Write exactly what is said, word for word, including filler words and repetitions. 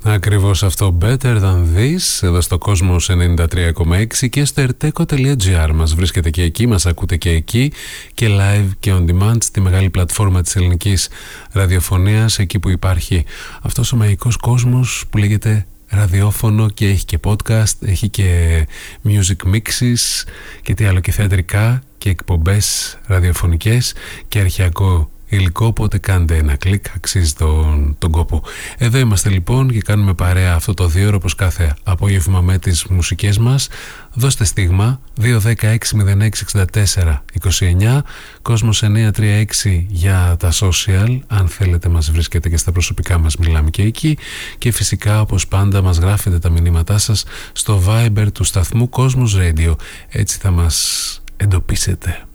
Ακριβώς αυτό, Better Than This, εδώ στο Κόσμος ενενήντα τρία κόμμα έξι και στο ερτέκο τελεία τζι άρ. Μας βρίσκεται και εκεί, μας ακούτε και εκεί και live και on demand στη μεγάλη πλατφόρμα της ελληνικής ραδιοφωνίας, εκεί που υπάρχει αυτός ο μαγικός κόσμος που λέγεται ραδιόφωνο και έχει και podcast, έχει και music mixes και τι άλλο, και θεατρικά και εκπομπές ραδιοφωνικές και αρχαιακό υλικό, οπότε κάντε ένα κλικ, αξίζει τον, τον κόπο. Εδώ είμαστε λοιπόν και κάνουμε παρέα αυτό το δύο ώρο όπως κάθε απόγευμα με τις μουσικές μας. Δώστε στίγμα δύο ένα μηδέν έξι μηδέν έξι εξήντα τέσσερα είκοσι εννιά, Κόσμος εννιακόσια τριάντα έξι για τα social, αν θέλετε μας βρίσκετε και στα προσωπικά μας, μιλάμε και εκεί, και φυσικά όπως πάντα μας γράφετε τα μηνύματά σας στο Viber του σταθμού Κόσμος Radio, έτσι θα μας εντοπίσετε.